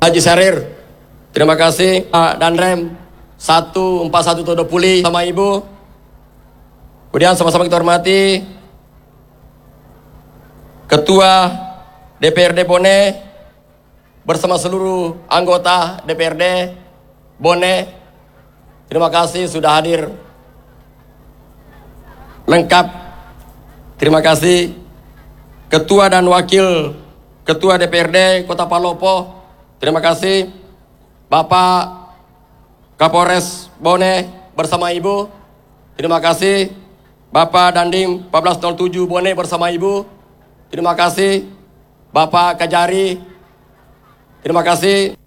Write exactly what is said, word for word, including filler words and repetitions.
Haji Sarir. Terima kasih Pak Danrem satu empat satu Todopuli sama Ibu. Kemudian sama-sama kita hormati Ketua D P R D Bone bersama seluruh anggota D P R D Bone. Terima kasih sudah hadir lengkap. Terima kasih Ketua dan Wakil Ketua D P R D Kota Palopo. Terima kasih Bapak Kapolres Bone bersama Ibu. Terima kasih Bapak Dandim empat belas nol tujuh Bone bersama Ibu. Terima kasih Bapak Kajari. Terima kasih